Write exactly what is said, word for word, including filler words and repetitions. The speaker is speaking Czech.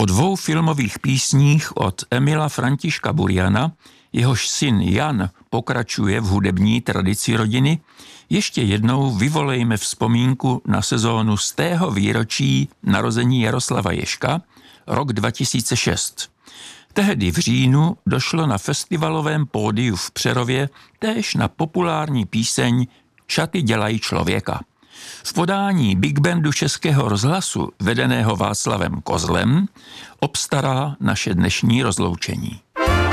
dvou filmových písních od Emila Františka Buriana, jehož syn Jan pokračuje v hudební tradici rodiny, ještě jednou vyvolejme vzpomínku na sezónu z tého výročí narození Jaroslava Ježka, rok dva tisíce šest. Tehdy v říjnu došlo na festivalovém pódiu v Přerově též na populární píseň Čaty dělají člověka. V podání Big Bandu Českého rozhlasu, vedeného Václavem Kozlem, obstará naše dnešní rozloučení.